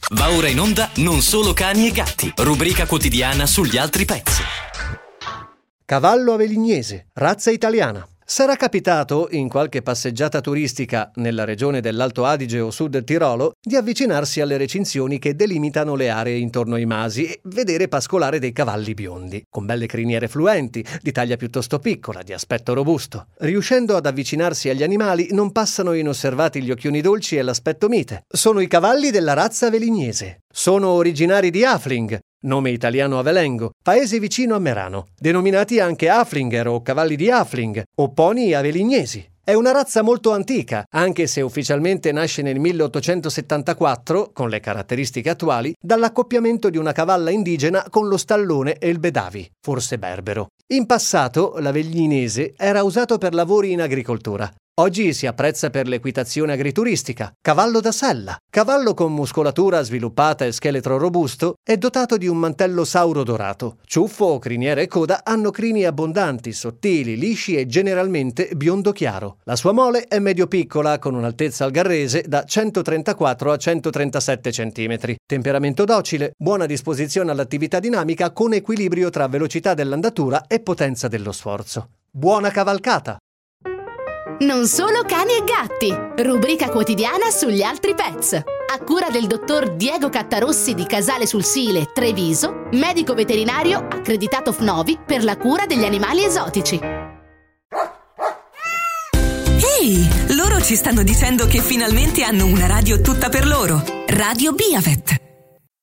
Va ora in onda Non solo cani e gatti, rubrica quotidiana sugli altri pets. Cavallo avelignese, razza italiana. Sarà capitato, in qualche passeggiata turistica nella regione dell'Alto Adige o Sud Tirolo, di avvicinarsi alle recinzioni che delimitano le aree intorno ai masi e vedere pascolare dei cavalli biondi, con belle criniere fluenti, di taglia piuttosto piccola, di aspetto robusto. Riuscendo ad avvicinarsi agli animali, non passano inosservati gli occhioni dolci e l'aspetto mite. Sono i cavalli della razza avelignese. Sono originari di Hafling, nome italiano avelengo, paese vicino a Merano, denominati anche Haflinger o cavalli di Hafling o pony avelignesi. È una razza molto antica, anche se ufficialmente nasce nel 1874, con le caratteristiche attuali, dall'accoppiamento di una cavalla indigena con lo stallone e il bedavi, forse berbero. In passato l'avelignese era usato per lavori in agricoltura. Oggi si apprezza per l'equitazione agrituristica. Cavallo da sella. Cavallo con muscolatura sviluppata e scheletro robusto, è dotato di un mantello sauro dorato. Ciuffo, criniera e coda hanno crini abbondanti, sottili, lisci e generalmente biondo chiaro. La sua mole è medio-piccola, con un'altezza al garrese da 134 a 137 cm. Temperamento docile, buona disposizione all'attività dinamica con equilibrio tra velocità dell'andatura e potenza dello sforzo. Buona cavalcata! Non solo cani e gatti, rubrica quotidiana sugli altri pets. A cura del dottor Diego Cattarossi di Casale sul Sile, Treviso, medico veterinario accreditato FNOVI per la cura degli animali esotici. Ehi, loro ci stanno dicendo che finalmente hanno una radio tutta per loro. Radio Biavet.